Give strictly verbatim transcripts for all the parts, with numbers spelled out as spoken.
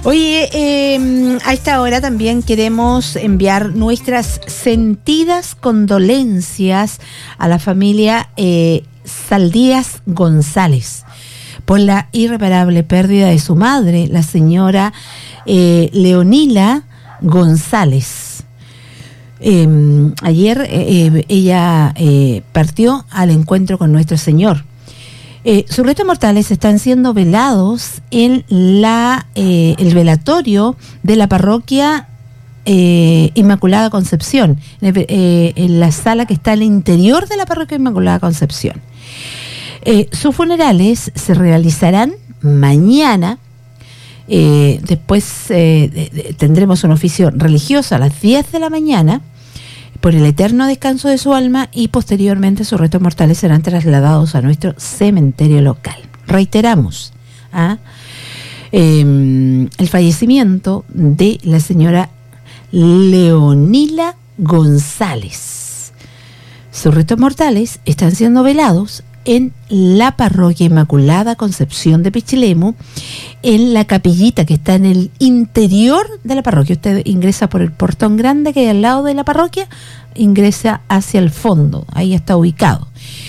Oye, eh, a esta hora también queremos enviar nuestras sentidas condolencias a la familia eh, Saldías González por la irreparable pérdida de su madre, la señora eh, Leonila González. Eh, ayer eh, ella eh, partió al encuentro con nuestro Señor. Eh, sus restos mortales están siendo velados en la eh, el velatorio de la parroquia eh, Inmaculada Concepción, en, el, eh, en la sala que está al interior de la parroquia Inmaculada Concepción. Eh, sus funerales se realizarán mañana. Eh, después eh, de, de, tendremos un oficio religioso a las diez de la mañana por el eterno descanso de su alma, y posteriormente sus restos mortales serán trasladados a nuestro cementerio local. Reiteramos, ¿ah? eh, el fallecimiento de la señora Leonila González. Sus restos mortales están siendo velados en la parroquia Inmaculada Concepción de Pichilemu, en la capillita que está en el interior de la parroquia. Usted ingresa por el portón grande que hay al lado de la parroquia, ingresa hacia el fondo, ahí está ubicado.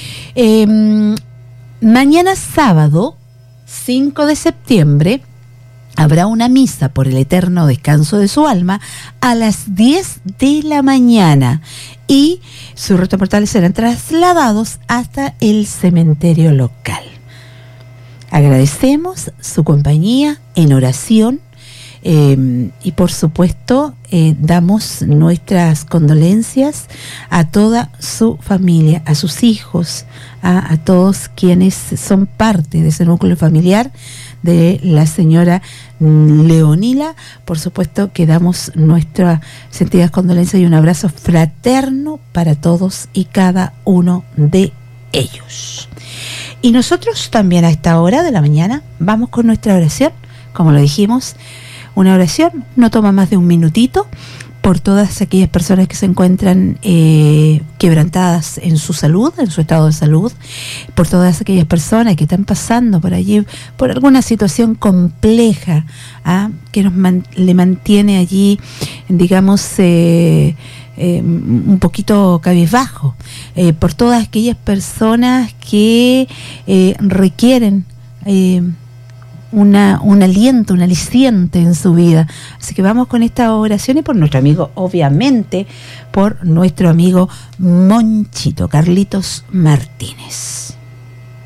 Eh, mañana sábado, cinco de septiembre, habrá una misa por el eterno descanso de su alma a las diez de la mañana, y sus restos mortales serán trasladados hasta el cementerio local. Agradecemos su compañía en oración eh, y por supuesto eh, damos nuestras condolencias a toda su familia, a sus hijos, a, a todos quienes son parte de ese núcleo familiar de la señora Leonila. Por supuesto que damos nuestras sentidas condolencias y un abrazo fraterno para todos y cada uno de ellos. Y nosotros también a esta hora de la mañana vamos con nuestra oración. Como lo dijimos, una oración no toma más de un minutito, por todas aquellas personas que se encuentran eh, quebrantadas en su salud, en su estado de salud, por todas aquellas personas que están pasando por allí, por alguna situación compleja, ¿ah? que nos man, le mantiene allí, digamos, eh, eh, un poquito cabizbajo, eh, por todas aquellas personas que eh, requieren eh, Una, un aliento, un aliciente en su vida. Así que vamos con esta oración, y por nuestro amigo, obviamente, por nuestro amigo Monchito, Carlitos Martínez.